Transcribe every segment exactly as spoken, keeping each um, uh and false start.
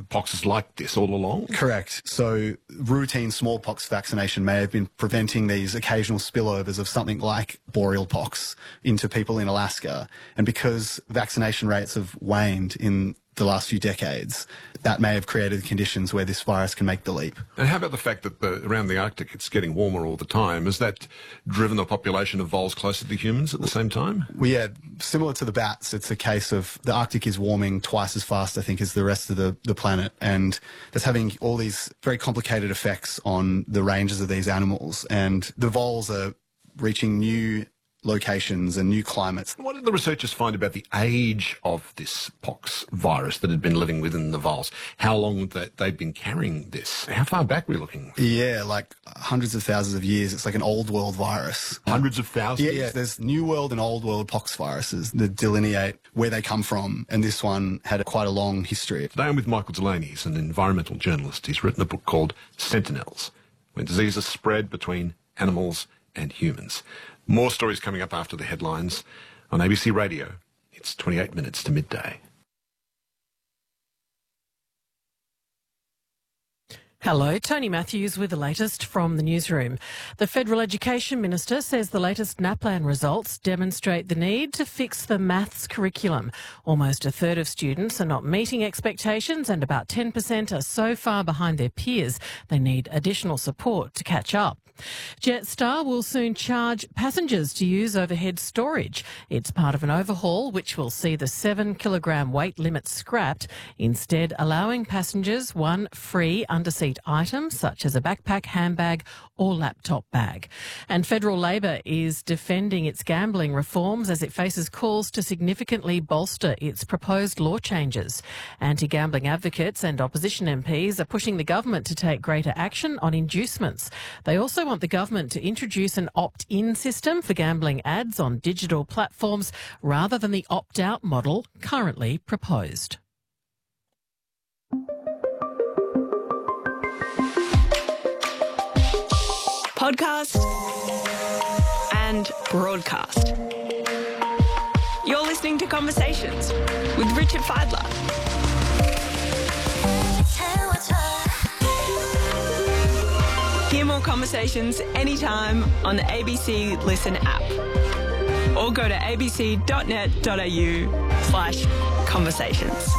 poxes like this all along? Correct. So routine smallpox vaccination may have been preventing these occasional spillovers of something like boreal pox into people in Alaska. And because vaccination rates have waned in the last few decades, that may have created conditions where this virus can make the leap. And how about the fact that the, around the Arctic it's getting warmer all the time? Has that driven the population of voles closer to humans at the same time? Well, yeah, similar to the bats, it's a case of the Arctic is warming twice as fast, I think, as the rest of the, the planet. And that's having all these very complicated effects on the ranges of these animals. And the voles are reaching new locations and new climates. What did the researchers find about the age of this pox virus that had been living within the voles? How long that they'd been carrying this? How far back were we looking? Yeah, like hundreds of thousands of years. It's like an old world virus. Hundreds of thousands? Yeah, yeah. There's new world and old world pox viruses that delineate where they come from, and this one had a, quite a long history. Today I'm with Michael Delaney. He's an environmental journalist. He's written a book called Sentinels, When Diseases Spread Between Animals and Humans. More stories coming up after the headlines on A B C Radio. It's twenty-eight minutes to midday. Hello, Tony Matthews with the latest from the newsroom. The Federal Education Minister says the latest NAPLAN results demonstrate the need to fix the maths curriculum. Almost a third of students are not meeting expectations and about ten percent are so far behind their peers they need additional support to catch up. Jetstar will soon charge passengers to use overhead storage. It's part of an overhaul which will see the seven kilogram weight limit scrapped, instead allowing passengers one free underseat item such as a backpack, handbag or laptop bag. And Federal Labor is defending its gambling reforms as it faces calls to significantly bolster its proposed law changes. Anti-gambling advocates and opposition M Ps are pushing the government to take greater action on inducements. They also want the government to introduce an opt-in system for gambling ads on digital platforms rather than the opt-out model currently proposed. Podcast and broadcast. You're listening to Conversations with Richard Fidler. Hear more conversations anytime on the A B C Listen app or go to abc.net.au slash conversations.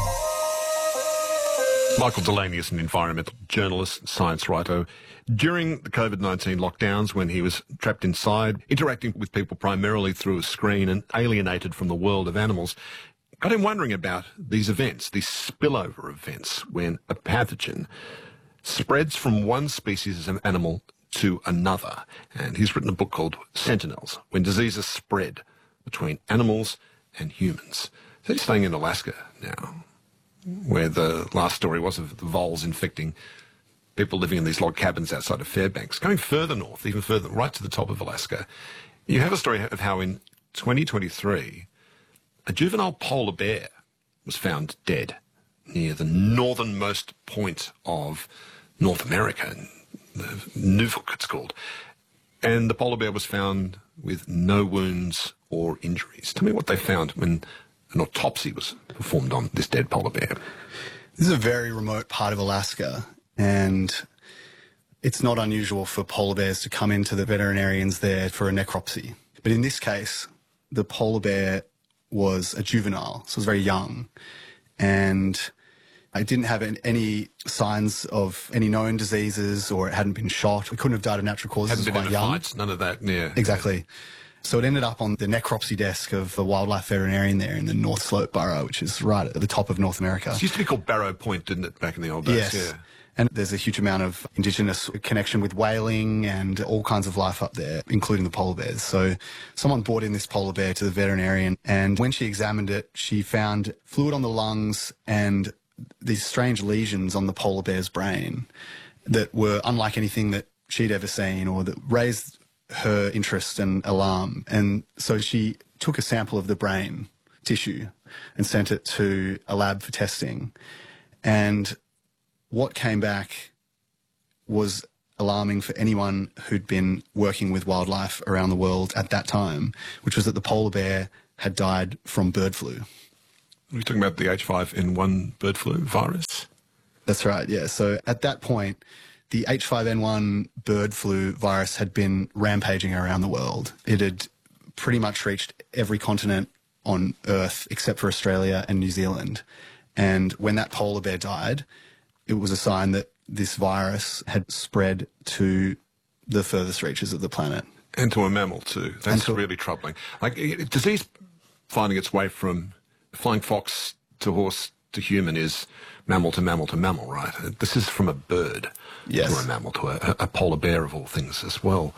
Michael Delaney is an environmental journalist, science writer. During the COVID nineteen lockdowns, when he was trapped inside, interacting with people primarily through a screen and alienated from the world of animals, got him wondering about these events, these spillover events, when a pathogen spreads from one species of animal to another. And he's written a book called Sentinels, When Diseases Spread Between Animals and Humans. So he's staying in Alaska now, where the last story was of the voles infecting people living in these log cabins outside of Fairbanks. Going further north, even further, right to the top of Alaska, you have a story of how in twenty twenty-three, a juvenile polar bear was found dead near the northernmost point of North America, the Nunavut it's called. And the polar bear was found with no wounds or injuries. Tell me what they found when an autopsy was performed on this dead polar bear. This is a very remote part of Alaska, and it's not unusual for polar bears to come into the veterinarians there for a necropsy. But in this case, the polar bear was a juvenile, so it was very young, and it didn't have any signs of any known diseases, or it hadn't been shot. It couldn't have died of natural causes. Hadn't been in a young. fight, none of that, yeah. Exactly. So it ended up on the necropsy desk of the wildlife veterinarian there in the North Slope Borough, which is right at the top of North America. It used to be called Barrow Point, didn't it, back in the old days? Yes. Yeah. And there's a huge amount of Indigenous connection with whaling and all kinds of life up there, including the polar bears. So someone brought in this polar bear to the veterinarian, and when she examined it, she found fluid on the lungs and these strange lesions on the polar bear's brain that were unlike anything that she'd ever seen, or that raised her interest and alarm. And so she took a sample of the brain tissue and sent it to a lab for testing. And what came back was alarming for anyone who'd been working with wildlife around the world at that time, which was that the polar bear had died from bird flu. Are we talking about the H five N one bird flu virus? That's right, yeah. So at that point, the H five N one bird flu virus had been rampaging around the world. It had pretty much reached every continent on Earth except for Australia and New Zealand. And when that polar bear died, it was a sign that this virus had spread to the furthest reaches of the planet. And to a mammal too. That's to, really troubling. Like, disease finding its way from flying fox to horse to human is mammal to mammal to mammal, right? This is from a bird yes. to a mammal, to a, a polar bear of all things as well.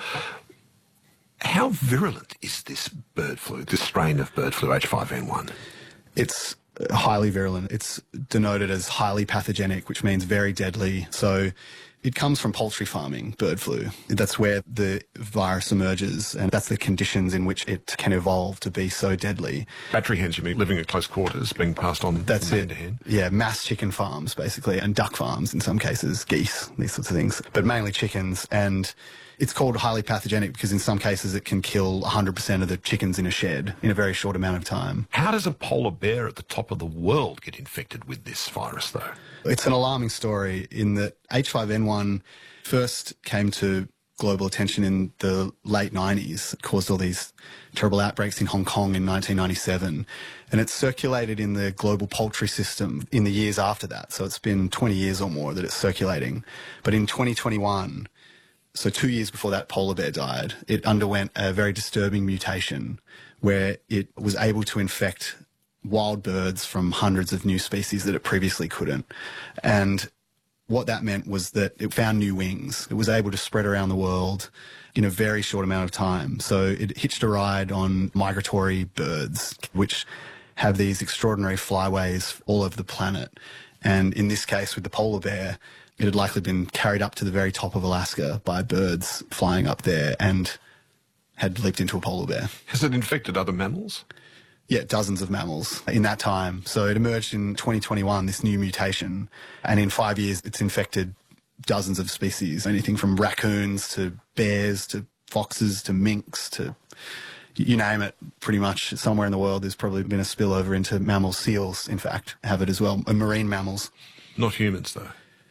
How virulent is this bird flu, this strain of bird flu H five N one? It's highly virulent. It's denoted as highly pathogenic, which means very deadly. So it comes from poultry farming, bird flu. That's where the virus emerges, and that's the conditions in which it can evolve to be so deadly. Battery hens, you mean, living at close quarters, being passed on that's from it. hen to hen? Yeah, mass chicken farms, basically, and duck farms in some cases, geese, these sorts of things, but mainly chickens. And it's called highly pathogenic because in some cases it can kill one hundred percent of the chickens in a shed in a very short amount of time. How does a polar bear at the top of the world get infected with this virus, though? It's an alarming story in that H five N one first came to global attention in the late nineties. It caused all these terrible outbreaks in Hong Kong in nineteen ninety-seven. And it circulated in the global poultry system in the years after that. So it's been twenty years or more that it's circulating. But in twenty twenty-one... so two years before that polar bear died, it underwent a very disturbing mutation where it was able to infect wild birds from hundreds of new species that it previously couldn't. And what that meant was that it found new wings. It was able to spread around the world in a very short amount of time. So it hitched a ride on migratory birds, which have these extraordinary flyways all over the planet. And in this case, with the polar bear, it had likely been carried up to the very top of Alaska by birds flying up there and had leaped into a polar bear. Has it infected other mammals? Yeah, dozens of mammals in that time. So it emerged in twenty twenty-one, this new mutation, and in five years it's infected dozens of species, anything from raccoons to bears to foxes to minks to you name it. Pretty much somewhere in the world there's probably been a spillover into mammals. Seals, in fact, have it as well, and marine mammals. Not humans, though.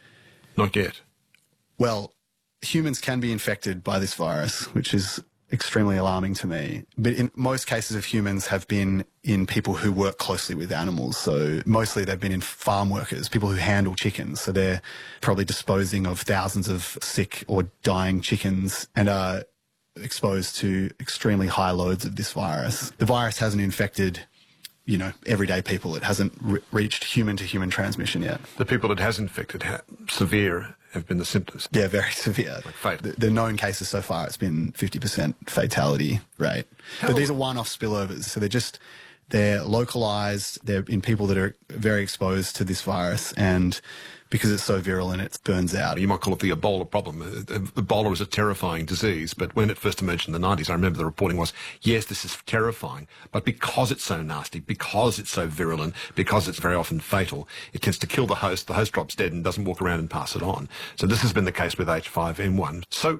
Not yet. Well, humans can be infected by this virus, which is extremely alarming to me. But in most cases of humans have been in people who work closely with animals. So mostly they've been in farm workers, people who handle chickens. So they're probably disposing of thousands of sick or dying chickens and are exposed to extremely high loads of this virus. The virus hasn't infected, you know, everyday people. It hasn't re- reached human-to-human transmission yet. The people it has infected, ha- severe, have been the symptoms. Yeah, very severe. Like fate. The, the known cases so far, it's been fifty percent fatality rate. How? But these are one-off spillovers, so they're just, they're localized, they're in people that are very exposed to this virus, and because it's so virulent, it burns out. You might call it the Ebola problem. Ebola is a terrifying disease, but when it first emerged in the nineties, I remember the reporting was, yes, this is terrifying, but because it's so nasty, because it's so virulent, because it's very often fatal, it tends to kill the host, the host drops dead and doesn't walk around and pass it on. So this has been the case with H five N one. So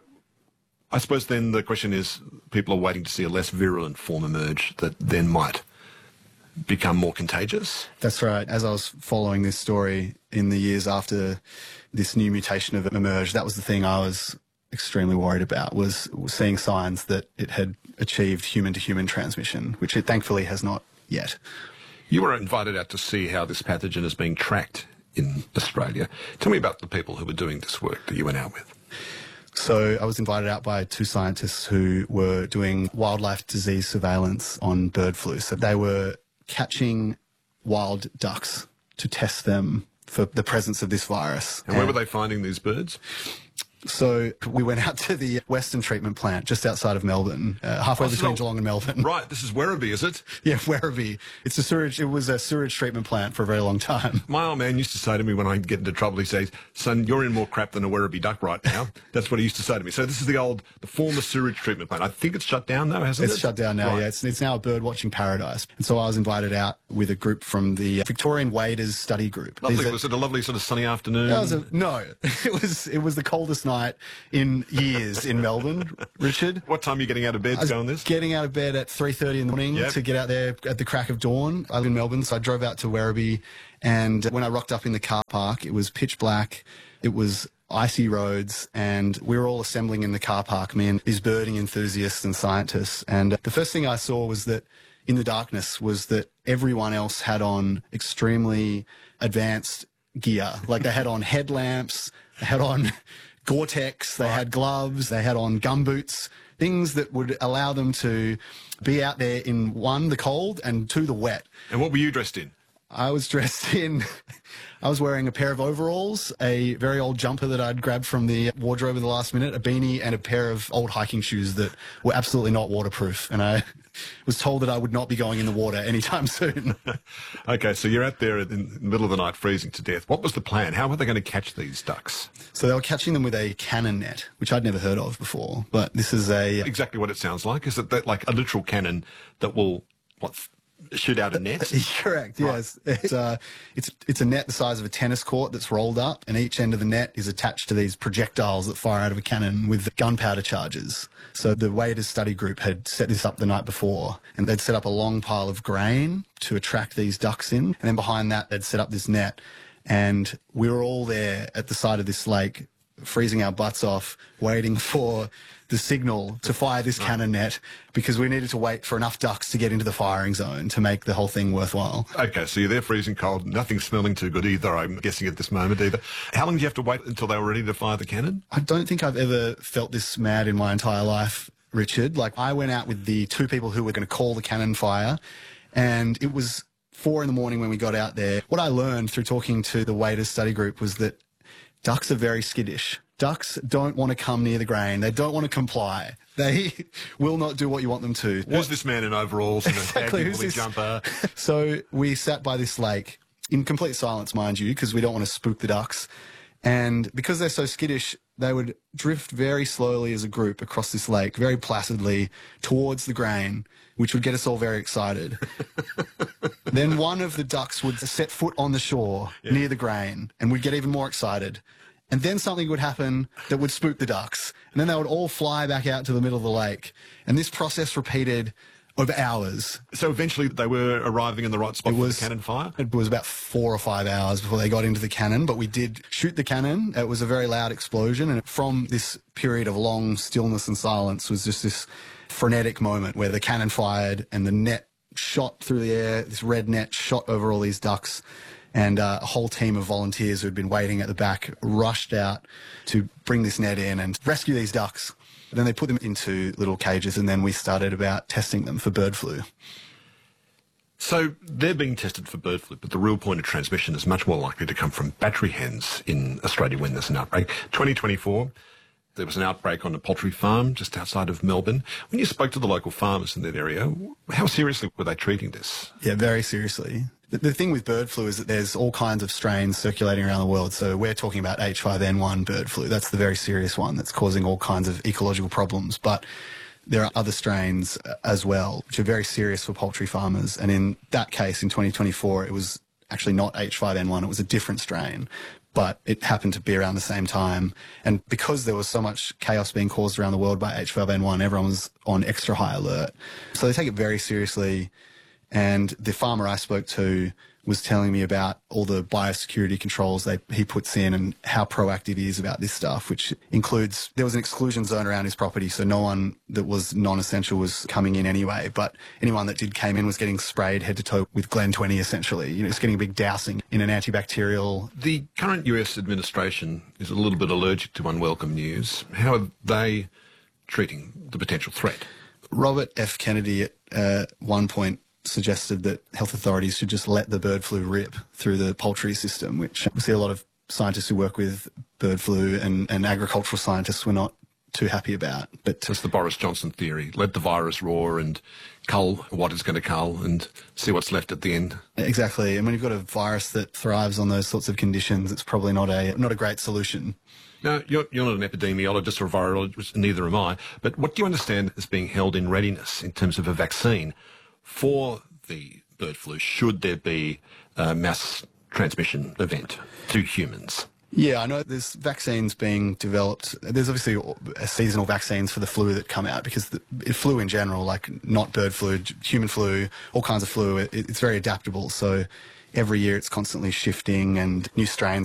I suppose then the question is, people are waiting to see a less virulent form emerge that then might become more contagious? That's right. As I was following this story in the years after this new mutation of it emerged, that was the thing I was extremely worried about, was seeing signs that it had achieved human-to-human transmission, which it thankfully has not yet. You were invited out to see how this pathogen is being tracked in Australia. Tell me about the people who were doing this work that you went out with. So I was invited out by two scientists who were doing wildlife disease surveillance on bird flu. So they were catching wild ducks to test them for the presence of this virus. And where were they finding these birds? So we went out to the Western Treatment Plant just outside of Melbourne, uh, halfway Oh, so- between Geelong and Melbourne. Right, this is Werribee, is it? Yeah, Werribee. It's a sewage. It was a sewage treatment plant for a very long time. My old man used to say to me when I get into trouble, he says, son, you're in more crap than a Werribee duck right now. That's what he used to say to me. So this is the old, the former sewage treatment plant. I think it's shut down though, hasn't It's it? shut down now, Right. yeah. It's, it's now a bird watching paradise. And so I was invited out with a group from the Victorian Waders Study Group. Lovely. These are- Was it a lovely sort of sunny afternoon? That was a, no, it was it was the coldest night night in years in Melbourne, Richard. What time are you getting out of bed to go on this? Getting out of bed at three thirty in the morning Yep. to get out there at the crack of dawn. I live in Melbourne, so I drove out to Werribee, and when I rocked up in the car park, it was pitch black. It was icy roads, and we were all assembling in the car park, me and these birding enthusiasts and scientists. And the first thing I saw was that in the darkness was that everyone else had on extremely advanced gear. Like they had on headlamps, they had on Gore-Tex, they had gloves, they had on gumboots, things that would allow them to be out there in, one, the cold, and two, the wet. And what were you dressed in? I was dressed in, I was wearing a pair of overalls, a very old jumper that I'd grabbed from the wardrobe at the last minute, a beanie, and a pair of old hiking shoes that were absolutely not waterproof. And I was told that I would not be going in the water anytime soon. Okay, so you're out there in the middle of the night freezing to death. What was the plan? How were they going to catch these ducks? So they were catching them with a cannon net, which I'd never heard of before. But this is a... Exactly what it sounds like. Is it that like a literal cannon that will, what, shoot out a net? Correct, yes. Right. It's, uh, it's, it's a net the size of a tennis court that's rolled up, and each end of the net is attached to these projectiles that fire out of a cannon with gunpowder charges. So the Waders study group had set this up the night before, and they'd set up a long pile of grain to attract these ducks in, and then behind that they'd set up this net. And we were all there at the side of this lake, freezing our butts off, waiting for the signal to fire this cannon net, because we needed to wait for enough ducks to get into the firing zone to make the whole thing worthwhile. Okay, so you're there freezing cold, nothing smelling too good either, I'm guessing at this moment either. How long do you have to wait until they were ready to fire the cannon? I don't think I've ever felt this mad in my entire life, Richard. Like, I went out with the two people who were going to call the cannon fire, and it was four in the morning when we got out there. What I learned through talking to the Waders study group was that ducks are very skittish. Ducks don't want to come near the grain. They don't want to comply. They will not do what you want them to. Who's what? This man in overalls and a exactly, baggy jumper? So we sat by this lake in complete silence, mind you, because we don't want to spook the ducks. And because they're so skittish, they would drift very slowly as a group across this lake, very placidly towards the grain, which would get us all very excited. Then one of the ducks would set foot on the shore yeah. near the grain, and we'd get even more excited. And then something would happen that would spook the ducks. And then they would all fly back out to the middle of the lake. And this process repeated over hours. So eventually they were arriving in the right spot it for was, the cannon fire? It was about four or five hours before they got into the cannon, but we did shoot the cannon. It was a very loud explosion. And from this period of long stillness and silence was just this frenetic moment where the cannon fired and the net shot through the air, this red net shot over all these ducks. And uh, a whole team of volunteers who had been waiting at the back rushed out to bring this net in and rescue these ducks. And then they put them into little cages, and then we started about testing them for bird flu. So they're being tested for bird flu, but the real point of transmission is much more likely to come from battery hens in Australia when there's an outbreak. twenty twenty-four, there was an outbreak on a poultry farm just outside of Melbourne. When you spoke to the local farmers in that area, how seriously were they treating this? Yeah, very seriously. The thing with bird flu is that there's all kinds of strains circulating around the world. So we're talking about H five N one bird flu. That's the very serious one that's causing all kinds of ecological problems. But there are other strains as well, which are very serious for poultry farmers. And in that case, in twenty twenty-four, it was actually not H five N one. It was a different strain. But it happened to be around the same time. And because there was so much chaos being caused around the world by H five N one, everyone was on extra high alert. So they take it very seriously. And the farmer I spoke to was telling me about all the biosecurity controls they, he puts in and how proactive he is about this stuff, which includes, there was an exclusion zone around his property, so no one that was non-essential was coming in anyway. But anyone that did came in was getting sprayed head to toe with Glen twenty, essentially. You know, it's getting a big dousing in an antibacterial. The current U S administration is a little bit allergic to unwelcome news. How are they treating the potential threat? Robert F. Kennedy at uh, one point suggested that health authorities should just let the bird flu rip through the poultry system, which we see a lot of scientists who work with bird flu and, and agricultural scientists were not too happy about. But that's the Boris Johnson theory. Let the virus roar and cull what is going to cull and see what's left at the end. Exactly. And when you've got a virus that thrives on those sorts of conditions, it's probably not a not a great solution. Now, you're, you're not an epidemiologist or a virologist, neither am I, but what do you understand is being held in readiness in terms of a vaccine for the bird flu, should there be a mass transmission event to humans? Yeah, I know there's vaccines being developed. There's obviously a seasonal vaccines for the flu that come out because the flu in general, like not bird flu, human flu, all kinds of flu, it, it's very adaptable. So every year it's constantly shifting and new strains